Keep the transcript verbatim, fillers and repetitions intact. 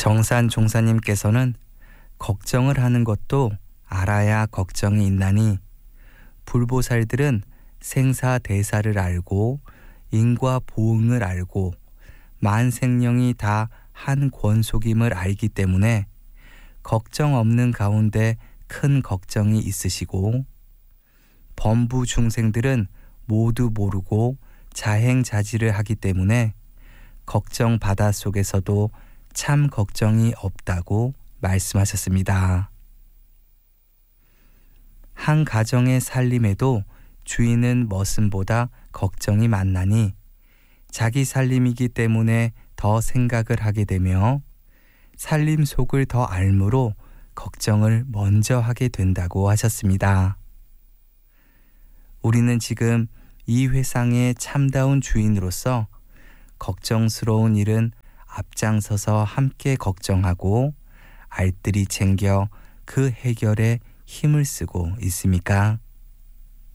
정산 종사님께서는 걱정을 하는 것도 알아야 걱정이 있나니 불보살들은 생사대사를 알고 인과보응을 알고 만생령이 다 한 권속임을 알기 때문에 걱정 없는 가운데 큰 걱정이 있으시고, 범부 중생들은 모두 모르고 자행자지를 하기 때문에 걱정 바다 속에서도 참 걱정이 없다고 말씀하셨습니다. 한 가정의 살림에도 주인은 머슴보다 걱정이 많나니 자기 살림이기 때문에 더 생각을 하게 되며 살림 속을 더 알므로 걱정을 먼저 하게 된다고 하셨습니다. 우리는 지금 이 회상의 참다운 주인으로서 걱정스러운 일은 앞장서서 함께 걱정하고 알뜰히 챙겨 그 해결에 힘을 쓰고 있습니까?